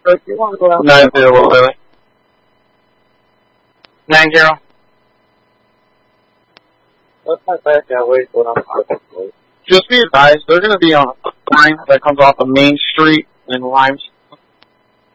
You want to go out? 9-0, Billy. 9-0. Let's not back that way, but I'm Just be advised, they're going to be on a line that comes off of Main Street in Limes.